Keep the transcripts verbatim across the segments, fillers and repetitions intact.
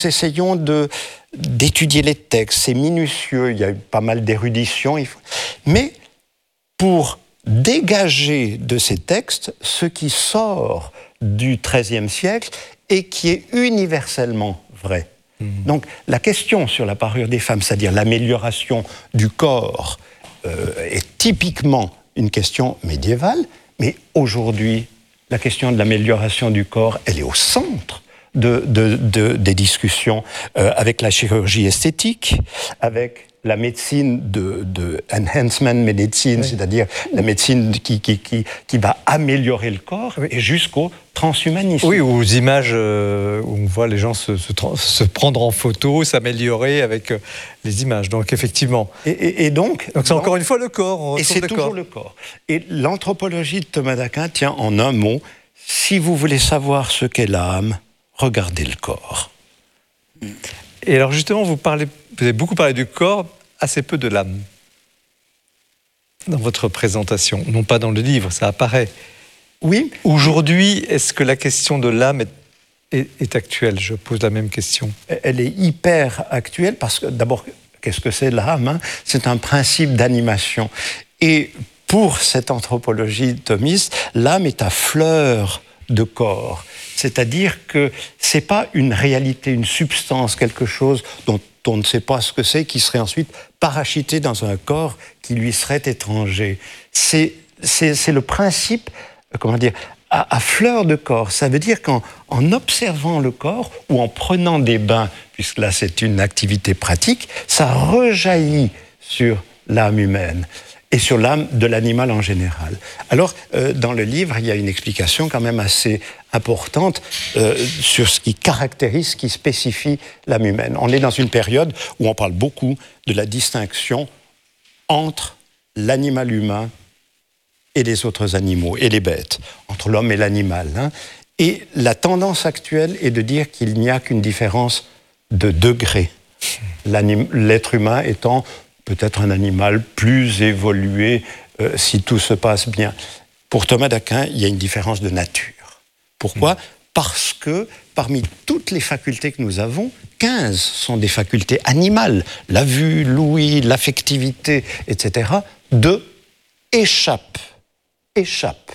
Essayons de, d'étudier les textes, c'est minutieux, il y a eu pas mal d'érudition, il faut... mais pour dégager de ces textes ce qui sort du treizième siècle et qui est universellement vrai. Mmh. Donc la question sur la parure des femmes, c'est-à-dire l'amélioration du corps, euh, est typiquement une question médiévale, mais aujourd'hui, la question de l'amélioration du corps, elle est au centre De, de, de, des discussions euh, avec la chirurgie esthétique, avec la médecine de, de enhancement medicine, oui. C'est-à-dire la médecine qui, qui, qui, qui va améliorer le corps, oui. Et jusqu'au transhumanisme. Oui, aux images euh, où on voit les gens se, se, se prendre en photo, s'améliorer avec euh, les images. Donc effectivement. Et, et, et donc, donc c'est donc, encore une fois le corps. On et c'est le toujours corps. le corps. Et l'anthropologie de Thomas d'Aquin tient en un mot: si vous voulez savoir ce qu'est l'âme, regardez le corps. Et alors justement, vous, parlez, vous avez beaucoup parlé du corps, assez peu de l'âme dans votre présentation. Non pas dans le livre, ça apparaît. Oui. Aujourd'hui, est-ce que la question de l'âme est, est, est actuelle? Je pose la même question. Elle est hyper actuelle parce que d'abord, qu'est-ce que c'est l'âme, hein? C'est un principe d'animation. Et pour cette anthropologie thomiste, l'âme est à fleur de corps. C'est-à-dire que ce n'est pas une réalité, une substance, quelque chose dont on ne sait pas ce que c'est, qui serait ensuite parachuté dans un corps qui lui serait étranger. C'est, c'est, c'est le principe, comment dire, à, à fleur de corps. Ça veut dire qu'en en observant le corps ou en prenant des bains, puisque là c'est une activité pratique, ça rejaillit sur l'âme humaine et sur l'âme de l'animal en général. Alors, euh, dans le livre, il y a une explication quand même assez importante euh, sur ce qui caractérise, ce qui spécifie l'âme humaine. On est dans une période où on parle beaucoup de la distinction entre l'animal humain et les autres animaux, et les bêtes, entre l'homme et l'animal. Hein. Et la tendance actuelle est de dire qu'il n'y a qu'une différence de degré. L'anim- l'être humain étant peut-être un animal plus évolué euh, si tout se passe bien. Pour Thomas d'Aquin, il y a une différence de nature. Pourquoi ? Mmh. Parce que parmi toutes les facultés que nous avons, quinze sont des facultés animales. La vue, l'ouïe, l'affectivité, et cetera. Deux échappent, échappent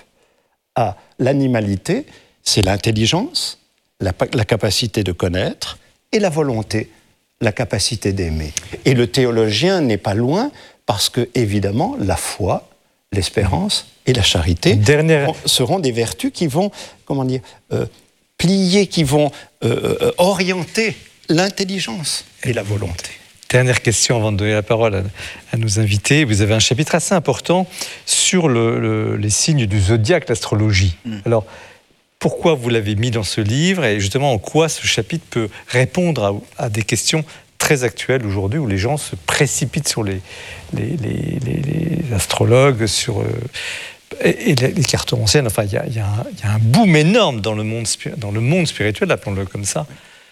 à l'animalité. C'est l'intelligence, la, la capacité de connaître et la volonté, la capacité d'aimer. Et le théologien n'est pas loin parce que, évidemment, la foi, l'espérance et la charité Dernière... seront des vertus qui vont, comment dire, euh, plier, qui vont euh, euh, orienter l'intelligence et la volonté. Dernière question avant de donner la parole à, à nos invités. Vous avez un chapitre assez important sur le, le, les signes du zodiaque, l'astrologie. Mm. Alors, pourquoi vous l'avez mis dans ce livre et justement en quoi ce chapitre peut répondre à, à des questions très actuelles aujourd'hui où les gens se précipitent sur les, les, les, les, les astrologues, sur, euh, et, et les cartomanciennes. Enfin, il y a, y, a y a un boom énorme dans le monde, dans le monde spirituel, appelons-le comme ça.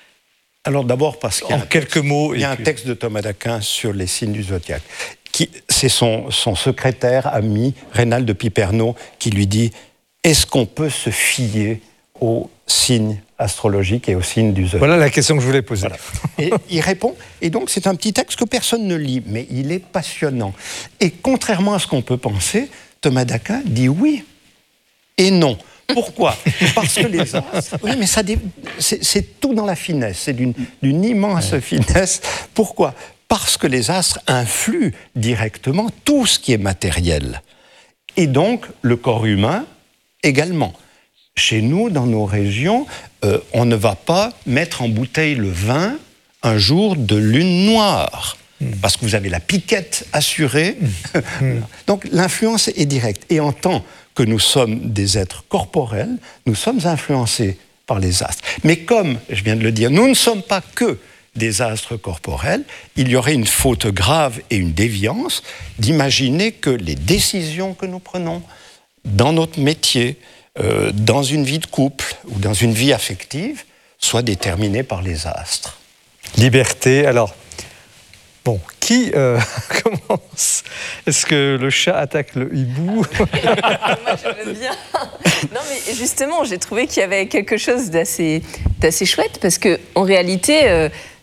Alors d'abord parce qu'il y a, en quelques texte, mots, il y a un puis... texte de Thomas d'Aquin sur les signes du zodiaque. Qui, c'est son, son secrétaire ami, Raynald de Piperno, qui lui dit: est-ce qu'on peut se fier aux signes astrologiques et aux signes du zodiaque ? Voilà la question que je voulais poser. Voilà. Et il répond, et donc c'est un petit texte que personne ne lit, mais il est passionnant. Et contrairement à ce qu'on peut penser, Thomas d'Aquin dit oui et non. Pourquoi ? Parce que les astres... Oui, mais ça, c'est, c'est tout dans la finesse, c'est d'une, d'une immense ouais. finesse. Pourquoi ? Parce que les astres influent directement tout ce qui est matériel. Et donc, le corps humain également. Chez nous, dans nos régions, euh, on ne va pas mettre en bouteille le vin un jour de lune noire, mmh. parce que vous avez la piquette assurée. Mmh. Donc, l'influence est directe. Et en tant que nous sommes des êtres corporels, nous sommes influencés par les astres. Mais comme, je viens de le dire, nous ne sommes pas que des astres corporels, il y aurait une faute grave et une déviance d'imaginer que les décisions que nous prenons dans notre métier, euh, dans une vie de couple ou dans une vie affective, soient déterminées par les astres. Liberté, alors, bon, Qui euh, commence? Est-ce que le chat attaque le hibou? Moi, je veux bien. Non, mais justement, j'ai trouvé qu'il y avait quelque chose d'assez, d'assez chouette, parce qu'en réalité, euh,